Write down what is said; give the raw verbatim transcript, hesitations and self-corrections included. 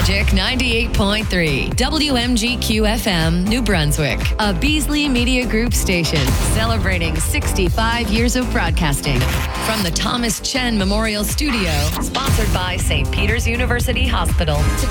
Magic ninety-eight point three, W M G Q F M, New Brunswick, a Beasley Media Group station celebrating sixty-five years of broadcasting from the Thomas Chen Memorial Studio, sponsored by Saint Peter's University Hospital.